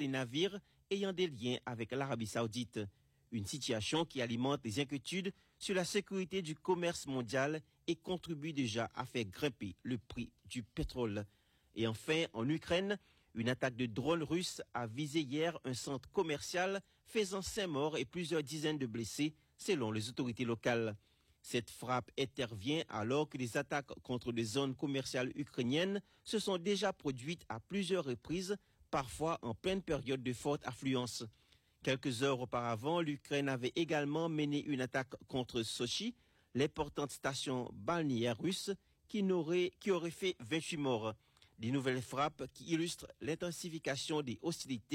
les navires ayant des liens avec l'Arabie Saoudite. Une situation qui alimente les inquiétudes sur la sécurité du commerce mondial et contribue déjà à faire grimper le prix du pétrole. Et enfin, en Ukraine, une attaque de drones russes a visé hier un centre commercial, faisant 5 morts et plusieurs dizaines de blessés, selon les autorités locales. Cette frappe intervient alors que les attaques contre les zones commerciales ukrainiennes se sont déjà produites à plusieurs reprises, parfois en pleine période de forte affluence. Quelques heures auparavant, l'Ukraine avait également mené une attaque contre Sochi, l'importante station balnéaire russe, qui aurait fait 28 morts. Des nouvelles frappes qui illustrent l'intensification des hostilités